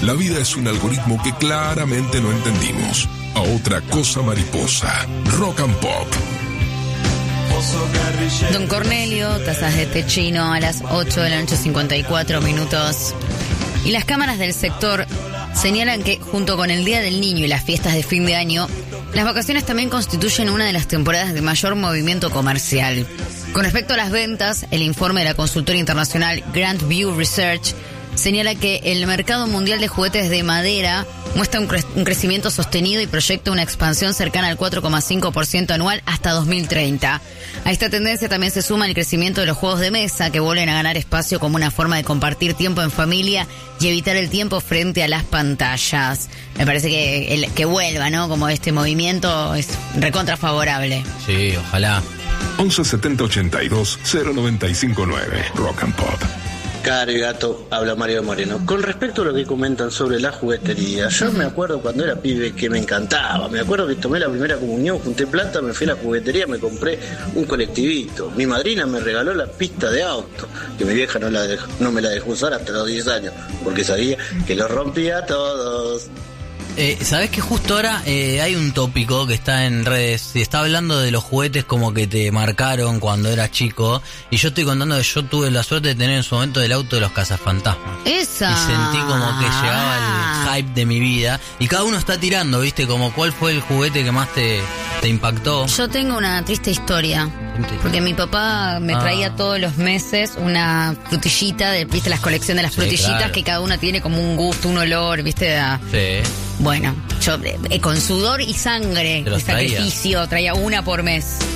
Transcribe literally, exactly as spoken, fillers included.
La vida es un algoritmo que claramente no entendimos. A otra cosa mariposa. Rock and Pop. Don Cornelio, tazas de té chino a las ocho de la noche, cincuenta y cuatro minutos. Y las cámaras del sector señalan que, junto con el Día del Niño y las fiestas de fin de año, las vacaciones también constituyen una de las temporadas de mayor movimiento comercial. Con respecto a las ventas, el informe de la consultora internacional Grand View Research señala que el mercado mundial de juguetes de madera muestra un, cre- un crecimiento sostenido y proyecta una expansión cercana al cuatro coma cinco por ciento anual hasta dos mil treinta. A esta tendencia también se suma el crecimiento de los juegos de mesa, que vuelven a ganar espacio como una forma de compartir tiempo en familia y evitar el tiempo frente a las pantallas. Me parece que, el, que vuelva, ¿no? Como este movimiento es recontra favorable. Sí, ojalá. once setenta ochenta y dos cero noventa y cinco nueve. Rock and Pop. Caro y gato, habla Mario Moreno. Con respecto a lo que comentan sobre la juguetería, yo me acuerdo cuando era pibe que me encantaba. Me acuerdo que tomé la primera comunión, junté plata, me fui a la juguetería, me compré un colectivito. Mi madrina me regaló la pista de auto, que mi vieja no, la dejó, no me la dejó usar hasta los diez años, porque sabía que los rompía a todos. Eh, ¿Sabés que justo ahora eh, hay un tópico que está en redes y está hablando de los juguetes como que te marcaron cuando eras chico? Y yo estoy contando que yo tuve la suerte de tener en su momento el auto de los cazafantasmas. ¡Esa! Y sentí como que llegaba el hype de mi vida. Y cada uno está tirando, ¿viste? Como cuál fue el juguete que más te, te impactó. Yo tengo una triste historia. Porque mi papá me traía ah. todos los meses una frutillita, de, ¿viste? Las colecciones de las sí, frutillitas, claro. Que cada una tiene como un gusto, un olor, ¿viste? A, sí. Bueno, yo eh, con sudor y sangre de sacrificio traía una por mes.